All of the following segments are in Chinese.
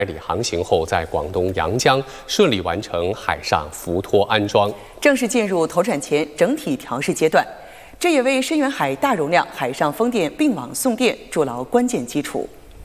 里航行后，在广东阳江顺利完成海上浮托安装， 正式进入投产前整体调试阶段。这也为深远海大容量海上风电并网送电筑牢关键基础。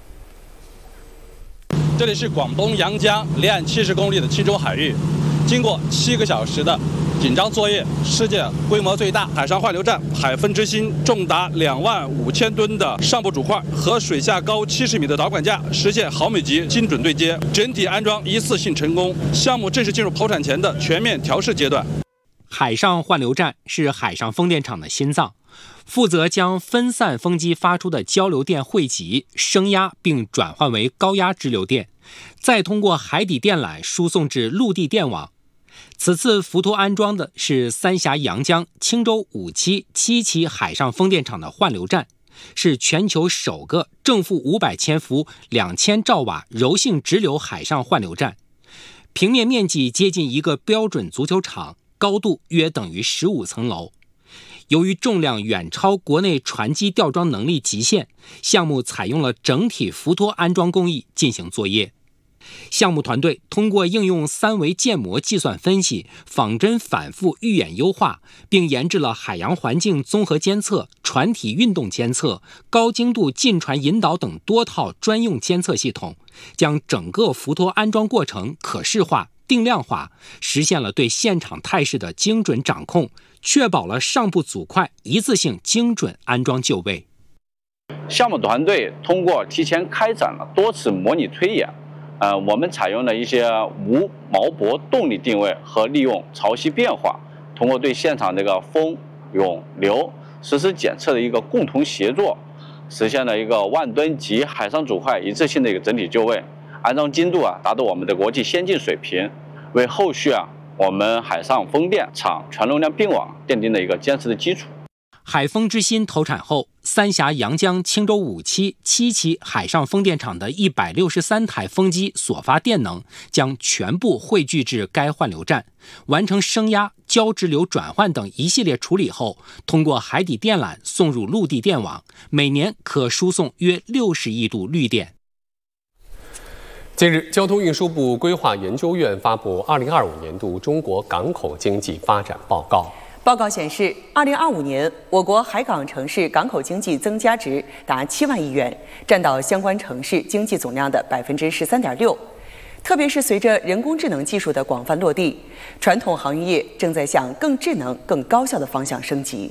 这里是广东阳江离岸70公里的钦州海域，经过7个小时的紧张作业，世界规模最大海上换流站海风之星重达25000吨的上部主块和水下高70米的导管架实现毫米级精准对接，整体安装一次性成功。项目正式进入投产前的全面调试阶段。 海上换流站是海上风电场的心脏，负责将分散风机发出的交流电汇集、升压并转换为高压直流电，再通过海底电缆输送至陆地电网。此次浮托安装的是三峡阳江青州5期、7期海上风电场的换流站，是全球首个正负500千伏、2000兆瓦柔性直流海上换流站，平面面积接近一个标准足球场，高度约等于15层楼。由于重量远超国内船机吊装能力极限，项目采用了整体浮托安装工艺进行作业。项目团队通过应用3维建模计算分析、仿真反复预演优化，并研制了海洋环境综合监测、船体运动监测、高精度进船引导等多套专用监测系统，将整个浮托安装过程可视化、定量化，实现了对现场态势的精准掌控，确保了上部组块一次性精准安装就位。 项目团队通过提前开展了多次模拟推演，我们采用了一些无锚泊动力定位和利用潮汐变化，通过对现场这个风、涌、流实时检测的一个共同协作，实现了一个10000吨级海上组块一次性的一个整体就位，安装精度达到我们的国际先进水平，为后续我们海上风电场全容量并网奠定了一个坚实的基础。 海风之星投产后，三峡阳江青州5期、7期海上风电场的163台风机所发电能将全部汇聚至该换流站，完成升压、交直流转换等一系列处理后，通过海底电缆送入陆地电网，每年可输送约60亿度绿电。 近日，交通运输部规划研究院发布2025年度中国港口经济发展报告。 报告显示，2025年我国海港城市港口经济增加值达7万亿元，占到相关城市经济总量的13.6%。特别是随着人工智能技术的广泛落地，传统航运业正在向更智能、更高效的方向升级。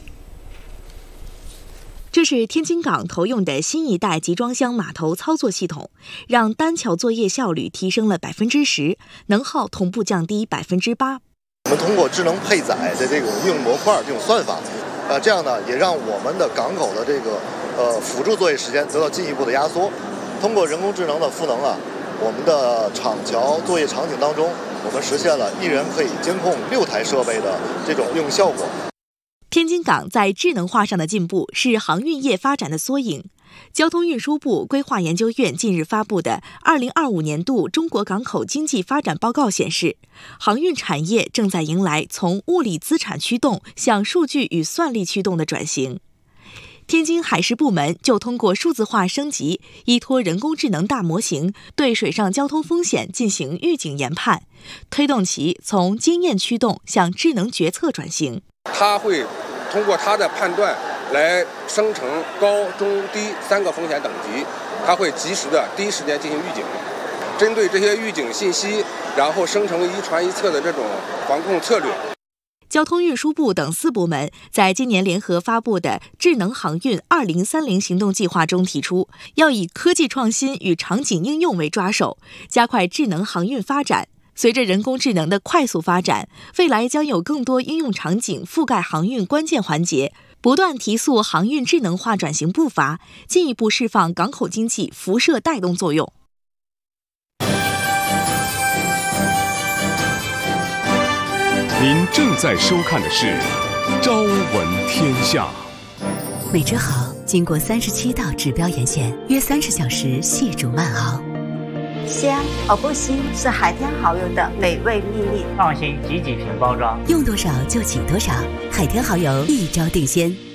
这是天津港投用的新一代集装箱码头操作系统，让单桥作业效率提升了10%，能耗同步降低8%。 我们通过智能配载的这种应用模块这种算法，这样呢也让我们的港口的这个辅助作业时间得到进一步的压缩。通过人工智能的赋能我们的厂桥作业场景当中，我们实现了一人可以监控6台设备的这种应用效果。 天津港在智能化上的进步是航运业发展的缩影。交通运输部规划研究院近日发布的2025年度中国港口经济发展报告显示，航运产业正在迎来从物理资产驱动向数据与算力驱动的转型。天津海事部门就通过数字化升级，依托人工智能大模型，对水上交通风险进行预警研判，推动其从经验驱动向智能决策转型。 它会通过它的判断来生成高、中、低3个风险等级，它会及时的第一时间进行预警，针对这些预警信息，然后生成一传一测的这种防控策略。 交通运输部等4部门在今年联合发布的智能航运2030行动计划中提出，要以科技创新与场景应用为抓手，加快智能航运发展。随着人工智能的快速发展，未来将有更多应用场景覆盖航运关键环节，不断提速航运智能化转型步伐，进一步释放港口经济辐射带动作用。 您正在收看的是《朝闻天下》。 美之好经过37道指标沿线，约30小时细煮慢熬。 香而不腥是海天蚝油的美味秘密。 放心，挤瓶包装， 用多少就挤多少，海天蚝油一招定鲜。